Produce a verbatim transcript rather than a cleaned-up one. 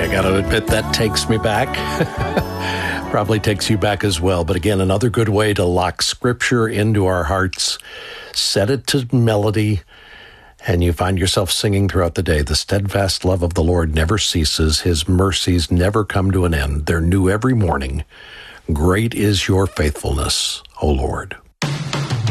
I got to admit, that takes me back. Probably takes you back as well. But again, another good way to lock Scripture into our hearts. Set it to melody, and you find yourself singing throughout the day. The steadfast love of the Lord never ceases. His mercies never come to an end. They're new every morning. Great is your faithfulness, O Lord.